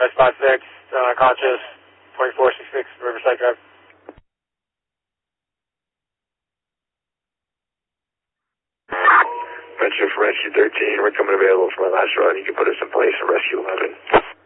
Spot 6, conscious, 2466 Riverside Drive. Venture for Rescue 13, we're coming available for my last run. You can put us in place for Rescue 11.